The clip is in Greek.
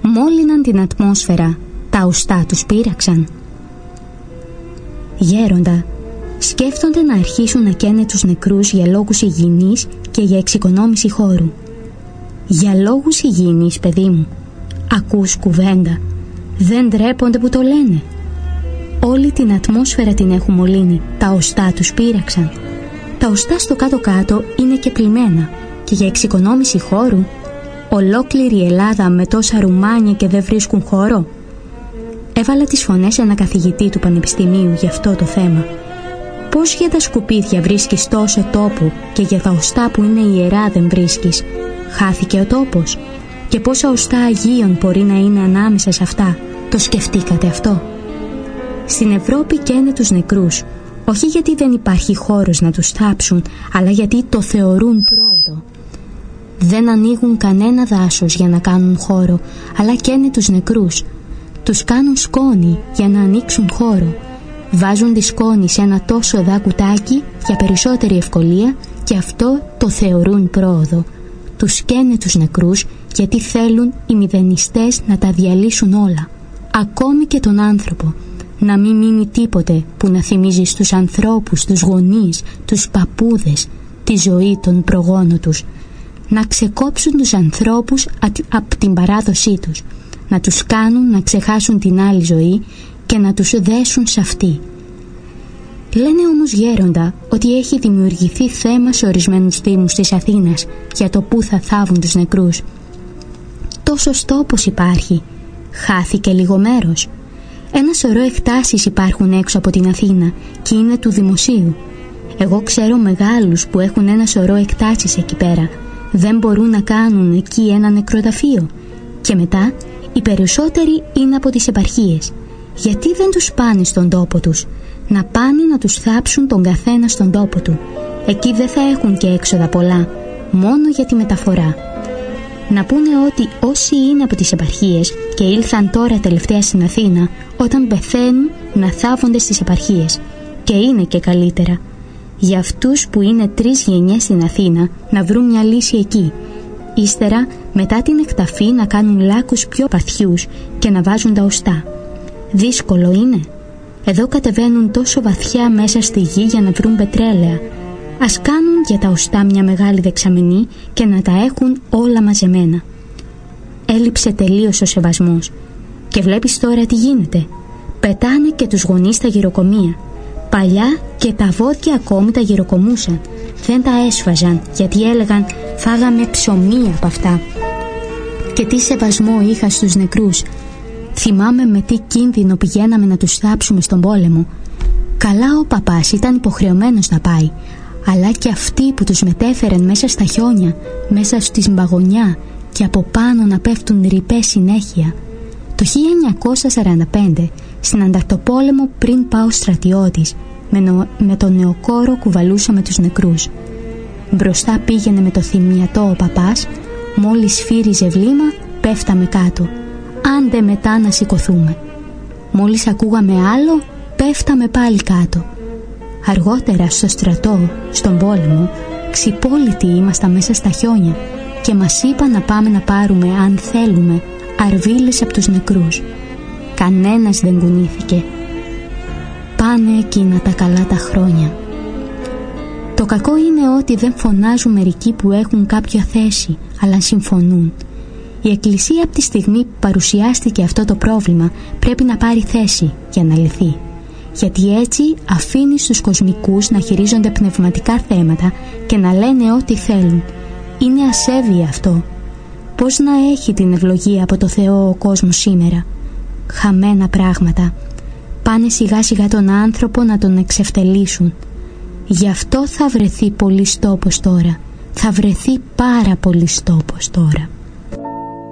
μόλυναν την ατμόσφαιρα, τα οστά τους πείραξαν. Γέροντα, σκέφτονται να αρχίσουν να καίνε τους νεκρούς για λόγους υγιεινής και για εξοικονόμηση χώρου. Για λόγους υγιεινής, παιδί μου. Ακούς κουβέντα. Δεν ντρέπονται που το λένε. Όλη την ατμόσφαιρα την έχουν μολύνει. Τα οστά τους πείραξαν. Τα οστά στο κάτω-κάτω είναι και πλημμένα. Και για εξοικονόμηση χώρου, ολόκληρη η Ελλάδα με τόσα ρουμάνια και δεν βρίσκουν χώρο. Έβαλα τις φωνές σε ένα καθηγητή του πανεπιστημίου για αυτό το θέμα. Πώς για τα σκουπίδια βρίσκεις τόσο τόπο και για τα οστά που είναι ιερά δεν βρίσκεις? Χάθηκε ο τόπος. Και πόσα οστά Αγίων μπορεί να είναι ανάμεσα σε αυτά? Το σκεφτήκατε αυτό? Στην Ευρώπη καίνε τους νεκρούς, όχι γιατί δεν υπάρχει χώρος να τους θάψουν, αλλά γιατί το θεωρούν πρόοδο. Δεν ανοίγουν κανένα δάσος για να κάνουν χώρο, αλλά καίνε τους νεκρούς. Τους κάνουν σκόνη για να ανοίξουν χώρο. Βάζουν τη σκόνη σε ένα τόσο δά κουτάκι για περισσότερη ευκολία και αυτό το θεωρούν πρόοδο. Τους καίνε τους νεκρούς γιατί θέλουν οι μηδενιστές να τα διαλύσουν όλα. Ακόμη και τον άνθρωπο. Να μην μείνει τίποτε που να θυμίζει στους ανθρώπους, τους γονείς, τους παππούδες, τη ζωή των προγόνων τους. Να ξεκόψουν τους ανθρώπους από την παράδοσή τους. Να τους κάνουν να ξεχάσουν την άλλη ζωή και να τους δέσουν σε αυτή. Λένε όμως, γέροντα, ότι έχει δημιουργηθεί θέμα σε ορισμένους δήμους της Αθήνας για το πού θα θάβουν τους νεκρούς. Τόσος τόπος υπάρχει. Χάθηκε λίγο μέρος. Ένα σωρό εκτάσεις υπάρχουν έξω από την Αθήνα και είναι του δημοσίου. Εγώ ξέρω μεγάλους που έχουν ένα σωρό εκτάσεις εκεί πέρα. Δεν μπορούν να κάνουν εκεί ένα νεκροταφείο. Και μετά οι περισσότεροι είναι από τις επαρχίες. Γιατί δεν τους πάνε στον τόπο τους? Να πάνε να τους θάψουν τον καθένα στον τόπο του. Εκεί δεν θα έχουν και έξοδα πολλά, μόνο για τη μεταφορά. Να πούνε ότι όσοι είναι από τις επαρχίες και ήλθαν τώρα τελευταία στην Αθήνα, όταν πεθαίνουν να θάβονται στις επαρχίες. Και είναι και καλύτερα. Για αυτούς που είναι 3 γενιές στην Αθήνα να βρουν μια λύση εκεί. Ύστερα, μετά την εκταφή, να κάνουν λάκκους πιο παθιούς και να βάζουν τα οστά. Δύσκολο είναι? Εδώ κατεβαίνουν τόσο βαθιά μέσα στη γη για να βρουν πετρέλαια. Ας κάνουν για τα οστά μια μεγάλη δεξαμενή και να τα έχουν όλα μαζεμένα. Έλειψε τελείως ο σεβασμός. Και βλέπεις τώρα τι γίνεται. Πετάνε και τους γονείς στα γυροκομεία. Παλιά και τα βόδια ακόμη τα γυροκομούσαν. Δεν τα έσφαζαν γιατί έλεγαν φάγαμε ψωμί από αυτά. Και τι σεβασμό είχα στους νεκρούς. Θυμάμαι με τι κίνδυνο πηγαίναμε να τους θάψουμε στον πόλεμο. Καλά ο παπάς ήταν υποχρεωμένος να πάει, αλλά και αυτοί που τους μετέφεραν μέσα στα χιόνια, μέσα στη μπαγονιά και από πάνω να πέφτουν ρηπές συνέχεια. Το 1945, στην Ανταρτοπόλεμο, πριν πάω στρατιώτης, με τον νεοκόρο κουβαλούσαμε τους νεκρούς. Μπροστά πήγαινε με το θυμιατό ο παπάς, μόλις σφύριζε βλήμα πέφταμε κάτω. Άντε μετά να σηκωθούμε. Μόλις ακούγαμε άλλο, πέφταμε πάλι κάτω. Αργότερα στο στρατό, στον πόλεμο, ξυπόλυτοι ήμασταν μέσα στα χιόνια και μας είπαν να πάμε να πάρουμε, αν θέλουμε, αρβίλες από τους νεκρούς. Κανένας δεν κουνήθηκε. Πάνε εκείνα τα καλά τα χρόνια. Το κακό είναι ότι δεν φωνάζουν μερικοί που έχουν κάποια θέση, αλλά συμφωνούν. Η Εκκλησία από τη στιγμή που παρουσιάστηκε αυτό το πρόβλημα πρέπει να πάρει θέση για να λυθεί. Γιατί έτσι αφήνει στους κοσμικούς να χειρίζονται πνευματικά θέματα και να λένε ό,τι θέλουν. Είναι ασέβεια αυτό. Πώς να έχει την ευλογία από το Θεό ο κόσμος σήμερα? Χαμένα πράγματα. Πάνε σιγά σιγά τον άνθρωπο να τον εξευτελίσουν. Γι' αυτό θα βρεθεί πολύς τόπος τώρα. Θα βρεθεί πάρα πολύς τόπος τώρα.